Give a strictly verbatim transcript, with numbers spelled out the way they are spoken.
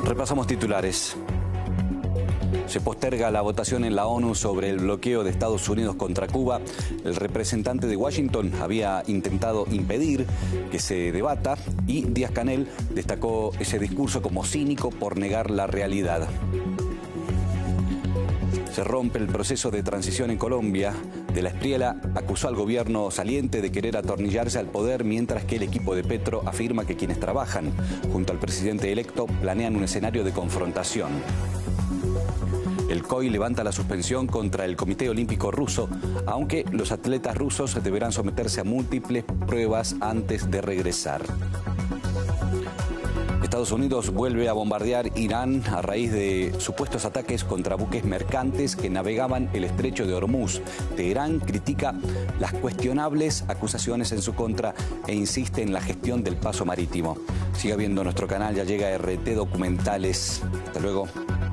Repasamos titulares. Se posterga la votación en la ONU sobre el bloqueo de Estados Unidos contra Cuba. El representante de Washington había intentado impedir que se debata y Díaz-Canel destacó ese discurso como cínico por negar la realidad. Se rompe el proceso de transición en Colombia. De la Espriella acusó al gobierno saliente de querer atornillarse al poder, mientras que el equipo de Petro afirma que quienes trabajan junto al presidente electo planean un escenario de confrontación. El C O I levanta la suspensión contra el Comité Olímpico Ruso, aunque los atletas rusos deberán someterse a múltiples pruebas antes de regresar. Estados Unidos vuelve a bombardear Irán a raíz de supuestos ataques contra buques mercantes que navegaban el estrecho de Hormuz. Teherán critica las cuestionables acusaciones en su contra e insiste en la gestión del paso marítimo. Siga viendo nuestro canal, ya llega R T Documentales. Hasta luego.